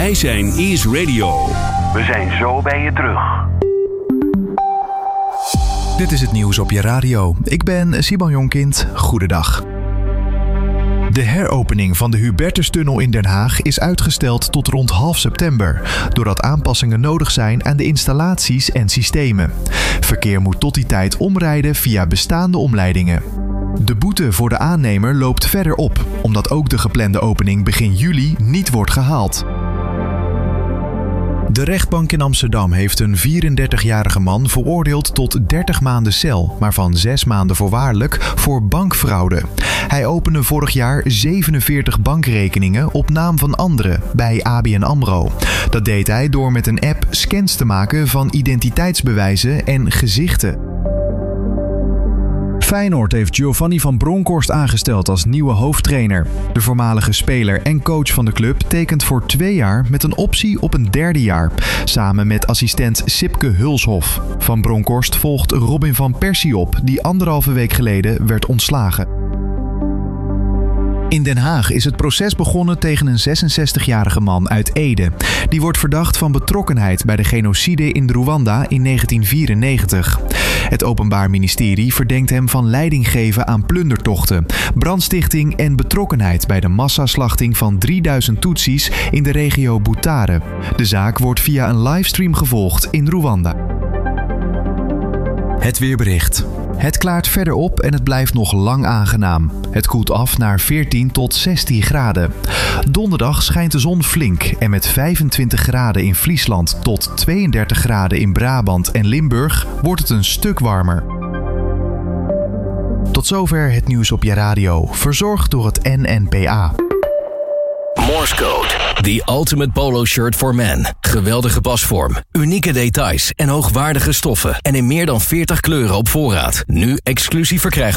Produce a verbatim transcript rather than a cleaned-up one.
Wij zijn Is Radio. We zijn zo bij je terug. Dit is het nieuws op je radio. Ik ben Simon Jonkind. Goedendag. De heropening van de Hubertustunnel in Den Haag is uitgesteld tot rond half september, doordat aanpassingen nodig zijn aan de installaties en systemen. Verkeer moet tot die tijd omrijden via bestaande omleidingen. De boete voor de aannemer loopt verder op, omdat ook de geplande opening begin juli niet wordt gehaald. De rechtbank in Amsterdam heeft een vierendertigjarige man veroordeeld tot dertig maanden cel, waarvan zes maanden voorwaardelijk voor bankfraude. Hij opende vorig jaar zevenenveertig bankrekeningen op naam van anderen bij A B N AMRO. Dat deed hij door met een app scans te maken van identiteitsbewijzen en gezichten. Feyenoord heeft Giovanni van Bronckhorst aangesteld als nieuwe hoofdtrainer. De voormalige speler en coach van de club tekent voor twee jaar met een optie op een derde jaar, samen met assistent Sipke Hulshof. Van Bronckhorst volgt Robin van Persie op, die anderhalve week geleden werd ontslagen. In Den Haag is het proces begonnen tegen een zesenzestigjarige man uit Ede. Die wordt verdacht van betrokkenheid bij de genocide in Rwanda in negentien vierennegentig. Het Openbaar Ministerie verdenkt hem van leiding geven aan plundertochten, brandstichting en betrokkenheid bij de massaslachting van drieduizend Tutsis in de regio Butare. De zaak wordt via een livestream gevolgd in Rwanda. Het weerbericht. Het klaart verder op en het blijft nog lang aangenaam. Het koelt af naar veertien tot zestien graden. Donderdag schijnt de zon flink en met vijfentwintig graden in Friesland tot tweeëndertig graden in Brabant en Limburg wordt het een stuk warmer. Tot zover het nieuws op je radio, verzorgd door het N N P A. Morse Code. The ultimate polo shirt for men. Geweldige pasvorm, unieke details en hoogwaardige stoffen. En in meer dan veertig kleuren op voorraad. Nu exclusief verkrijgbaar.